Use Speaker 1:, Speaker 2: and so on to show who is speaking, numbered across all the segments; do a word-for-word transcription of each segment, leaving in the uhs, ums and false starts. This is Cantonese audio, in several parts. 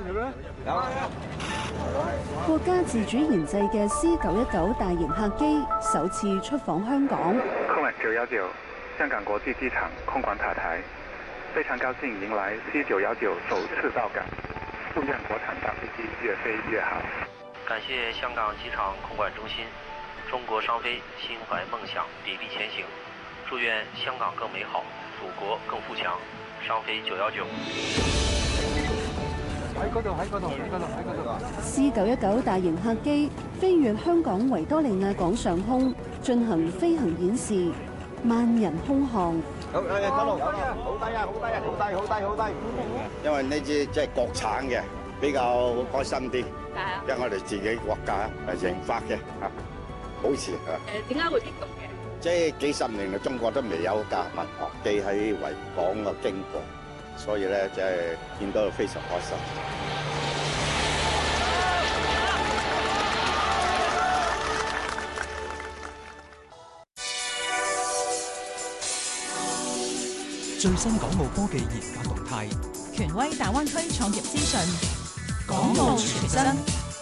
Speaker 1: 國家自主研製嘅 C 九一九大型客機首次出訪香港。
Speaker 2: 空管九一九香港國際機場空管塔台，非常高興迎來 C 九一九首次到港，祝願國產大飛機越飛越好。
Speaker 3: 感謝香港機場空管中心，中國商飛心懷夢想，砥砺前行。祝願香港更美好，祖國更富強。商飛九一九。
Speaker 4: 喺嗰度，喺嗰度，喺嗰度，喺嗰度。
Speaker 1: C 九一九大型客機飛越香港維多利亞港上空，進行飛行演示，萬人空巷。
Speaker 5: 好，誒，嗰度，好低啊，好低啊，好低，好低，好低。因為呢支即係國產嘅，比較開心啲。因為我哋自己國家係研發嘅，嚇，保持嚇。
Speaker 6: 誒，點解會激動嘅？
Speaker 5: 即係幾十年嚟，中國都未有架民航機喺維港嘅經過，所以咧即係見到非常開心。
Speaker 7: 最新港澳科技研發動態，
Speaker 8: 權威大灣區創業資訊，
Speaker 7: 港澳全真。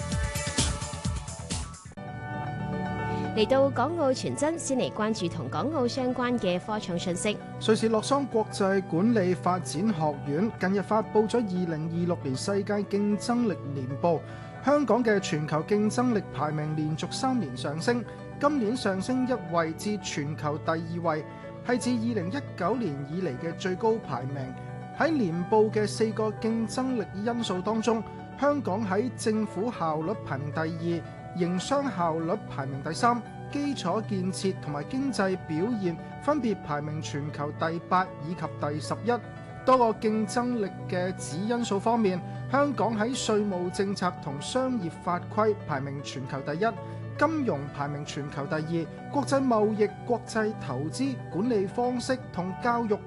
Speaker 9: 嚟到港澳全真，先嚟關注同港澳相關嘅科創信息。
Speaker 10: 瑞士洛桑國際管理發展學院近日發布咗二零二六年世界競爭力年報，香港嘅全球競爭力排名連續三年上升，今年上升一位至全球第二位，係自二零一九年以嚟嘅最高排名。喺年報嘅四個競爭力因素當中，香港喺政府效率排名第二，營商效率排名第三，基礎建設同埋經濟表現分別排名全球第八以及第十一。多個競爭力嘅子因素方面，香港喺稅務政策同商業法規排名全球第一，金融排名全球第二，國際貿易、國際投資、管理方式同教育